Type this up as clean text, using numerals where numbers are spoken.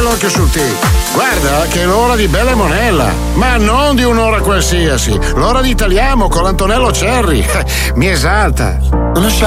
scrivetelo anche sul T. Guarda che è l'ora di Bella e Monella, ma non di un'ora qualsiasi, l'ora di Italiamo con l'Antonello Cerri. Mi esalta. Conosci